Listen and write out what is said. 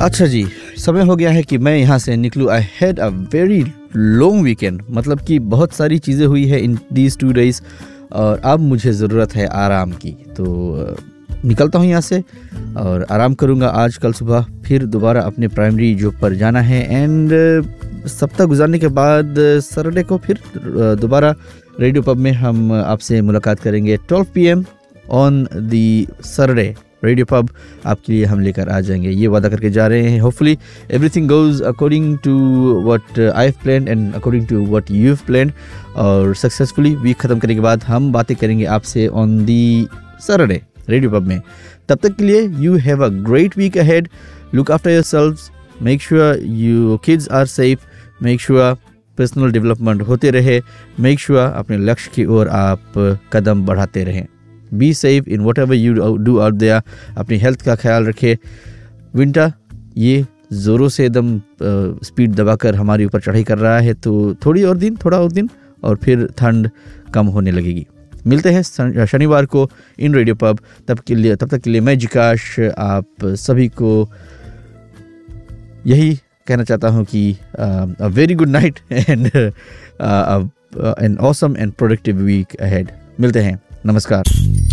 अच्छा जी, समय हो गया है कि मैं यहाँ से निकलूँ। I had a very long weekend, मतलब कि बहुत सारी चीज़ें हुई है इन दीज 2 days और अब मुझे ज़रूरत है आराम की। तो निकलता हूँ यहाँ से और आराम करूँगा। आज कल सुबह फिर दोबारा अपने प्राइमरी जॉब पर जाना है एंड सप्ताह गुजारने के बाद सैटरडे को फिर दोबारा रेडियो पब में हम आपसे मुलाकात करेंगे 12 PM on the Saturday. Radio pub आपके लिए हम लेकर आ जाएंगे, ये वादा करके जा रहे हैं। Hopefully everything goes according to what I have planned and according to what you have planned. और सक्सेसफुली वीक ख़त्म करने के बाद हम बातें करेंगे आपसे on the Saturday radio pub में। तब तक के लिए you have a great week ahead. Look after yourselves, make sure you kids are safe, make sure personal development होते रहे, मेक श्योर अपने लक्ष्य की ओर आप कदम बढ़ाते रहें। Be safe in what ever you do out there. अपनी हेल्थ का ख्याल रखें। विंटर ये ज़ोरों से एकदम स्पीड दबाकर हमारे ऊपर चढ़ाई कर रहा है, तो थोड़ा और दिन और फिर ठंड कम होने लगेगी। मिलते हैं शनिवार को इन रेडियो पब। तब तक के लिए मैं जिकाश आप सभी को यही कहना चाहता हूँ कि a very good night and an awesome and productive week ahead. मिलते हैं, नमस्कार।